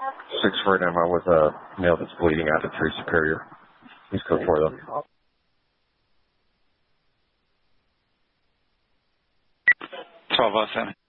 6 for an MR with a male that's bleeding out of 3 Superior. He's code 4 though. 1207.